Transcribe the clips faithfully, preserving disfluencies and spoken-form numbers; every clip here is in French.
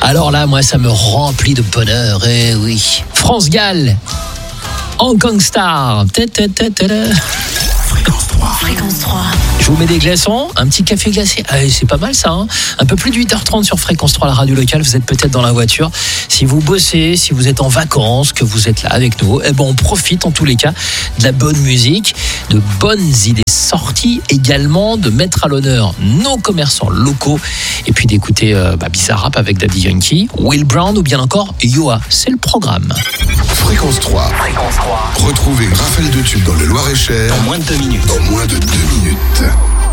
Alors là, moi, ça me remplit de bonheur. Eh oui. France Gall, Hong Kong Star. Fréquence trois. Fréquence trois. Je vous mets des glaçons, un petit café glacé. Ah, c'est pas mal ça, hein. Un peu plus de huit heures trente sur Fréquence trois, la radio locale. Vous êtes peut-être dans la voiture. Si vous bossez, si vous êtes en vacances, que vous êtes là avec nous, eh ben on profite en tous les cas de la bonne musique, de bonnes idées sorties, également de mettre à l'honneur nos commerçants locaux et puis d'écouter euh, bah, Bizarre Rap avec Daddy Yankee, Will Brown ou bien encore Yoa. C'est le programme. Fréquence trois. Fréquence trois. Retrouvez une rafale de tubes dans le Loir-et-Cher En moins de deux minutes. en moins de deux minutes.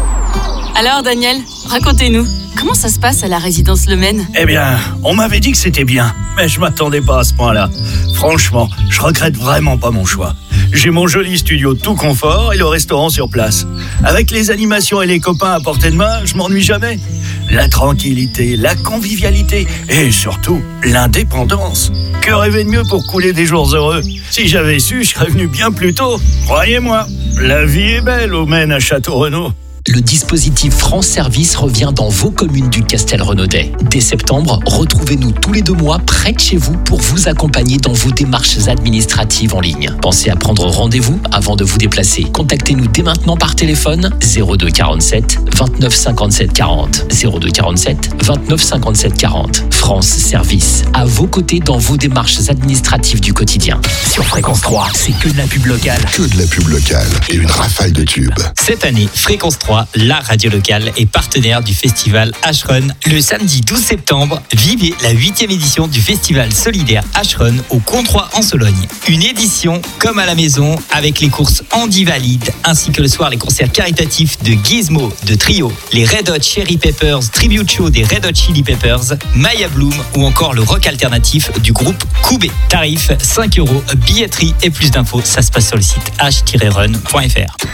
Alors Daniel, racontez-nous, comment ça se passe à la résidence Le Maine ? Eh bien, on m'avait dit que c'était bien, mais je m'attendais pas à ce point-là. Franchement, je regrette vraiment pas mon choix. J'ai mon joli studio tout confort et le restaurant sur place. Avec les animations et les copains à portée de main, je m'ennuie jamais. La tranquillité, la convivialité et surtout l'indépendance. Que rêver de mieux pour couler des jours heureux ? Si j'avais su, je serais venu bien plus tôt. Croyez-moi, la vie est belle au Maine à Château-Renaud. Le dispositif France Service revient dans vos communes du Castel-Renaudet. Dès septembre, retrouvez-nous tous les deux mois près de chez vous pour vous accompagner dans vos démarches administratives en ligne. Pensez à prendre rendez-vous avant de vous déplacer. Contactez-nous dès maintenant par téléphone zéro deux quarante-sept vingt-neuf cinquante-sept quarante. zéro deux quarante-sept vingt-neuf cinquante-sept quarante. France Service, à vos côtés dans vos démarches administratives du quotidien. Sur Fréquence trois, c'est que de la pub locale. Que de la pub locale et une rafale de tubes. Cette année, Fréquence trois, la radio locale, est partenaire du festival H-Run. Le samedi douze septembre, vivez la huitième édition du festival solidaire H-Run au Comtrois en Sologne. Une édition comme à la maison avec les courses Andy Valide ainsi que le soir les concerts caritatifs de Gizmo, de Trio, les Red Hot Chili Peppers, Tribute Show des Red Hot Chili Peppers, Maya Bloom ou encore le rock alternatif du groupe Koubé. Tarif cinq euros, billetterie et plus d'infos, ça se passe sur le site h tiret run point f r.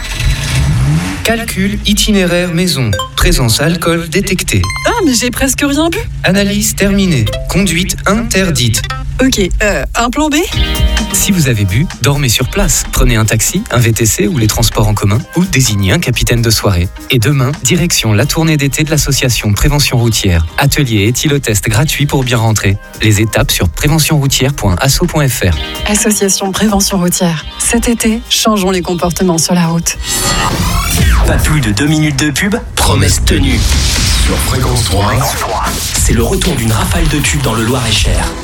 Calcul itinéraire maison. Présence alcool détectée. Ah mais j'ai presque rien bu. Analyse terminée. Conduite interdite. Ok, euh, un plan B ? Si vous avez bu, dormez sur place. Prenez un taxi, un V T C ou les transports en commun ou désignez un capitaine de soirée. Et demain, direction la tournée d'été de l'association Prévention Routière. Atelier éthylotest gratuit pour bien rentrer. Les étapes sur prévention routière point asso point f r. Association Prévention Routière. Cet été, changeons les comportements sur la route. Pas plus de deux minutes de pub, promesse tenue. Sur Fréquence trois, C'est le retour d'une rafale de tubes dans le Loir-et-Cher.